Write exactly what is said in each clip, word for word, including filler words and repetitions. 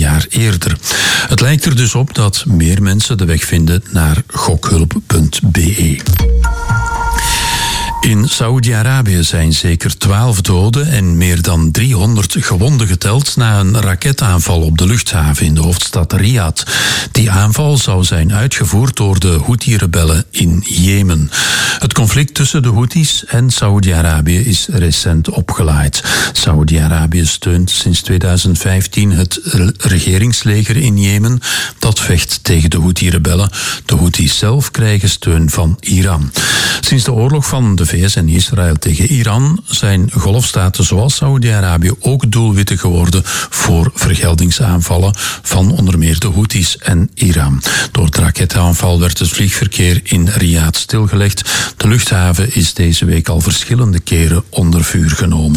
jaar eerder. Het lijkt er dus op dat meer mensen de weg vinden naar gokhulp punt b e. In Saoedi-Arabië zijn zeker twaalf doden en meer dan driehonderd gewonden geteld na een raketaanval op de luchthaven in de hoofdstad Riyadh. Die aanval zou zijn uitgevoerd door de Houthi-rebellen in Jemen. Het conflict tussen de Houthis en Saoedi-Arabië is recent opgelaaid. Saoedi-Arabië steunt sinds tweeduizend vijftien het regeringsleger in Jemen. Dat vecht tegen de Houthi-rebellen. De Houthis zelf krijgen steun van Iran. Sinds de oorlog van de V S en Israël tegen Iran zijn golfstaten zoals Saoedi-Arabië ook doelwitten geworden voor vergeldingsaanvallen van onder meer de Houthis en Iran. Door het raketaanval werd het vliegverkeer in Riyadh stilgelegd. De luchthaven is deze week al verschillende keren onder vuur genomen.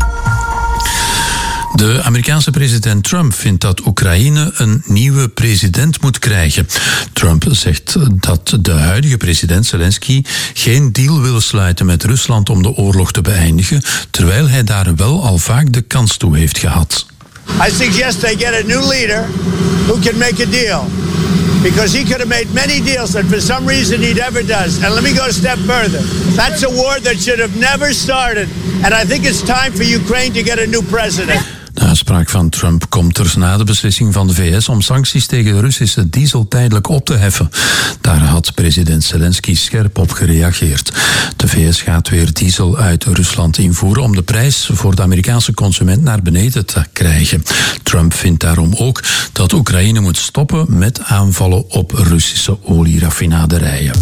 De Amerikaanse president Trump vindt dat Oekraïne een nieuwe president moet krijgen. Trump zegt dat de huidige president Zelensky geen deal wil sluiten met Rusland om de oorlog te beëindigen, terwijl hij daar wel al vaak de kans toe heeft gehad. I suggest they get a new leader who can make a deal. Because he could have made many deals that for some reason he never does. And let me go a step further. That's a war that should have never started. And I think it's time for Ukraine to get a new president. De uitspraak van Trump komt er na de beslissing van de V S om sancties tegen de Russische diesel tijdelijk op te heffen. Daar had president Zelensky scherp op gereageerd. De V S gaat weer diesel uit Rusland invoeren om de prijs voor de Amerikaanse consument naar beneden te krijgen. Trump vindt daarom ook dat Oekraïne moet stoppen met aanvallen op Russische olieraffinaderijen.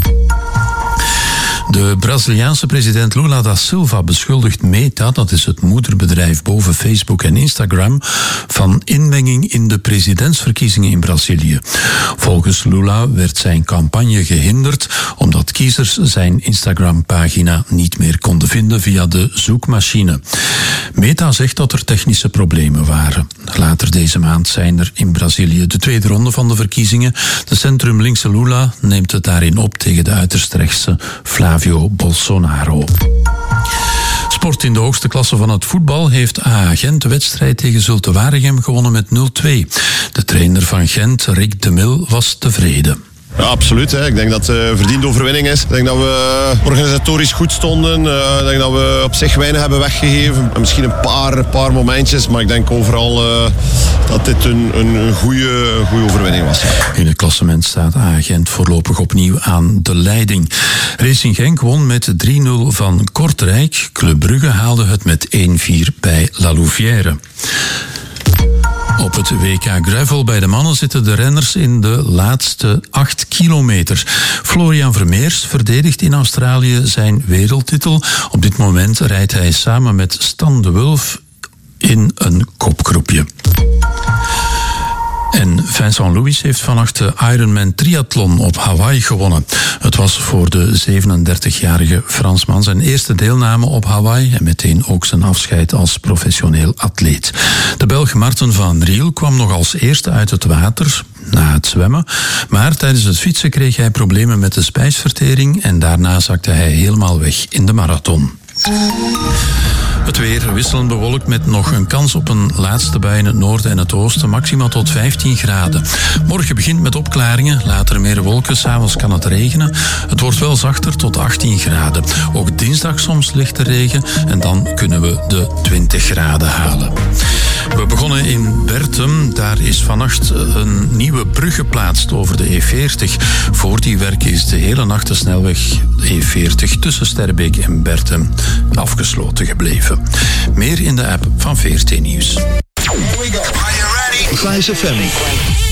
De Braziliaanse president Lula da Silva beschuldigt Meta, dat is het moederbedrijf boven Facebook en Instagram, van inmenging in de presidentsverkiezingen in Brazilië. Volgens Lula werd zijn campagne gehinderd omdat kiezers zijn Instagram-pagina niet meer konden vinden via de zoekmachine. Meta zegt dat er technische problemen waren. Later deze maand zijn er in Brazilië de tweede ronde van de verkiezingen. De centrum-linkse Lula neemt het daarin op tegen de uiterst rechtse Flávio Bolsonaro. Sport in de hoogste klasse van het voetbal heeft A A Gent de wedstrijd tegen Zulte Waregem gewonnen met nul twee. De trainer van Gent, Rick de Mil, was tevreden. Ja, absoluut. Hè. Ik denk dat het een verdiende overwinning is. Ik denk dat we organisatorisch goed stonden. Uh, ik denk dat we op zich weinig hebben weggegeven. Misschien een paar, paar momentjes, maar ik denk overal uh, dat dit een, een, een goede, goede overwinning was. In het klassement staat A A Gent voorlopig opnieuw aan de leiding. Racing Genk won met drie nul van Kortrijk. Club Brugge haalde het met één vier bij La Louvière. Op het W K Gravel bij de mannen zitten de renners in de laatste acht kilometer. Florian Vermeers verdedigt in Australië zijn wereldtitel. Op dit moment rijdt hij samen met Stan de Wulf in een kopgroepje. En Vincent Louis heeft vannacht de Ironman triathlon op Hawaii gewonnen. Het was voor de zevenendertigjarige Fransman zijn eerste deelname op Hawaii en meteen ook zijn afscheid als professioneel atleet. De Belg Marten van Riel kwam nog als eerste uit het water na het zwemmen, maar tijdens het fietsen kreeg hij problemen met de spijsvertering en daarna zakte hij helemaal weg in de marathon. Het weer wisselend bewolkt met nog een kans op een laatste bui in het noorden en het oosten, maximaal tot vijftien graden. Morgen begint met opklaringen, later meer wolken, 's avonds kan het regenen. Het wordt wel zachter tot achttien graden. Ook dinsdag soms lichte regen en dan kunnen we de twintig graden halen. We begonnen in Bertum. Daar is vannacht een nieuwe brug geplaatst over de E veertig. Voor die werken is de hele nacht de snelweg E veertig tussen Sterbeek en Bertum afgesloten gebleven. Meer in de app van V R T Nieuws. Here we go. Are you ready? Vice F M.